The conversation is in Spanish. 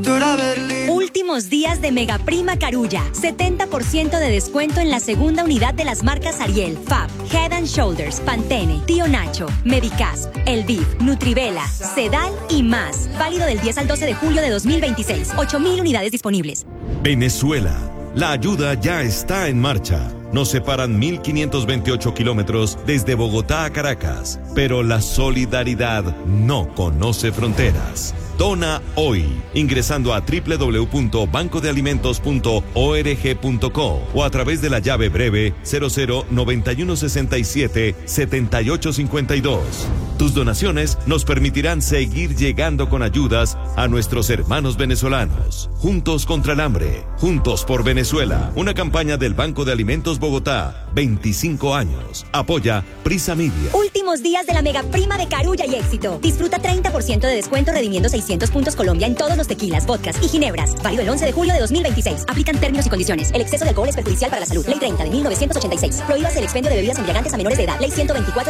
Últimos días de Mega Prima Carulla. 70% de descuento en la segunda unidad de las marcas Ariel, Fab, Head and Shoulders, Pantene, Tío Nacho, Medicasp, Elviv, Nutrivela, Sedal y más. Válido del 10 al 12 de julio de 2026. 8,000 unidades disponibles. Venezuela. La ayuda ya está en marcha. Nos separan 1,528 kilómetros desde Bogotá a Caracas, pero la solidaridad no conoce fronteras. Dona hoy, ingresando a www.bancodealimentos.org.co o a través de la llave breve 0091677852. Tus donaciones nos permitirán seguir llegando con ayudas a nuestros hermanos venezolanos. Juntos contra el hambre, juntos por Venezuela. Una campaña del Banco de Alimentos Bogotá, 25 años. Apoya Prisa Media. Últimos días de la Mega Prima de Carulla y Éxito. Disfruta 30% de descuento redimiendo 600 puntos Colombia en todos los tequilas, vodkas y ginebras. Válido el 11 de julio de 2026. Aplican términos y condiciones. El exceso de alcohol es perjudicial para la salud. Ley 30 de 1986. Prohíbase el expendio de bebidas embriagantes a menores de edad. Ley 124